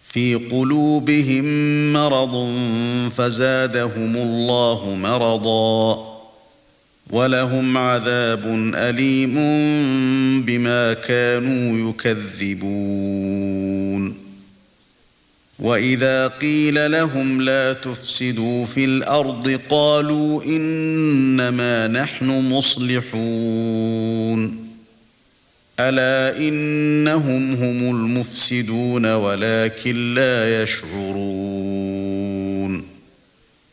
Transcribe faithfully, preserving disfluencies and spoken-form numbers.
في قلوبهم مرض فزادهم الله مرضا ولهم عذاب أليم بما كانوا يكذبون وإذا قيل لهم لا تفسدوا في الأرض قالوا إنما نحن مصلحون ألا إنهم هم المفسدون ولكن لا يشعرون